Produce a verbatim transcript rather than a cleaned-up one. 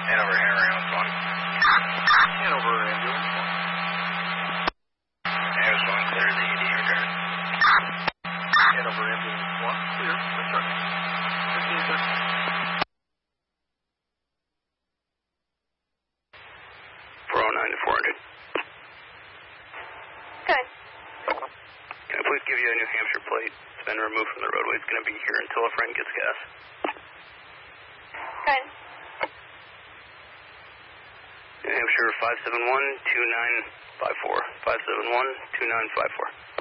Hanover, Hanover, ambulance one. Hanover, ambulance one. Ambulance one, clear the E D return. Hanover, ambulance one, clear, return. fifteen seconds. four oh nine to four hundred. Good. Can I please give you a New Hampshire plate? It's been removed from the roadway. It's going to be here until a friend gets gas. Good. New Hampshire five seven one two nine five four. five seven one two nine five four.